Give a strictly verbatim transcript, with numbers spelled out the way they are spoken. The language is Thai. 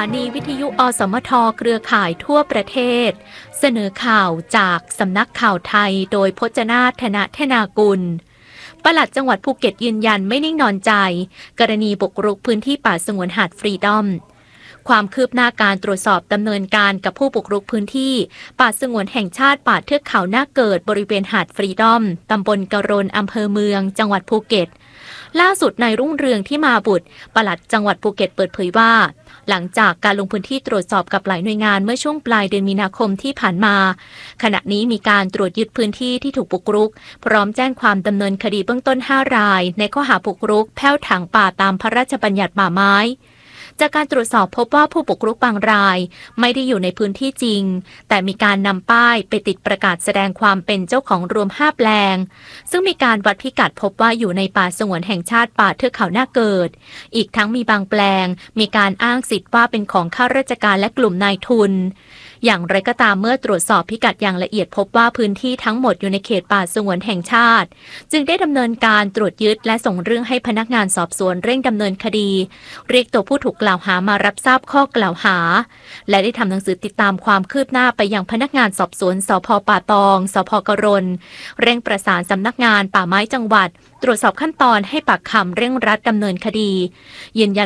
านีวิทยุอสมทเครือข่ายทั่วประเทศเสนอข่าวจากสำนักข่าวไทยโดยพจนาถ ธนเทนากุลปลัดจังหวัดภูเก็ตยืนยันไม่นิ่งนอนใจกรณีบุกรุกพื้นที่ป่าสงวนหาดฟรีดอมความคืบหน้าการตรวจสอบดำเนินการกับผู้บุกรุกพื้นที่ป่าสงวนแห่งชาติป่าเทือกเขาหน้าเกิดบริเวณหาดฟรีดอมตำบลกะโรนอำเภอเมืองจังหวัดภูเก็ตล่าสุดนายรุ่งเรืองที่มาบุตรปลัดจังหวัดภูเก็ตเปิดเผยว่าหลังจากการลงพื้นที่ตรวจสอบกับหลายหน่วยงานเมื่อช่วงปลายเดือนมีนาคมที่ผ่านมาขณะนี้มีการตรวจยึดพื้นที่ที่ถูกบุกรุกพร้อมแจ้งความดำเนินคดีเบื้องต้นห้ารายในข้อหาบุกรุกแพ่วถางป่าตามพระราชบัญญัติป่าไม้จากการตรวจสอบพบว่าผู้บุกรุกบางรายไม่ได้อยู่ในพื้นที่จริงแต่มีการนำป้ายไปติดประกาศแสดงความเป็นเจ้าของรวมห้าแปลงซึ่งมีการวัดพิกัดพบว่าอยู่ในป่าสงวนแห่งชาติป่าเทือกเขาหน้าเกิดอีกทั้งมีบางแปลงมีการอ้างสิทธิ์ว่าเป็นของข้าราชการและกลุ่มนายทุนอย่างไรก็ตามเมื่อตรวจสอบพิกัดอย่างละเอียดพบว่าพื้นที่ทั้งหมดอยู่ในเขตป่าสงวนแห่งชาติจึงได้ดำเนินการตรวจยึดและส่งเรื่องให้พนักงานสอบสวนเร่งดำเนินคดีเรียกตัวผู้ถูกกล่าวหามารับทราบข้อกล่าวหาและได้ทำหนังสือติดตามความคืบหน้าไปยังพนักงานสอบสวนสภ.ป่าตองสภ.กะโรนเร่งประสานสำนักงานป่าไม้จังหวัดตรวจสอบขั้นตอนให้ปากคำเร่งรัดดำเนินคดียืนยัน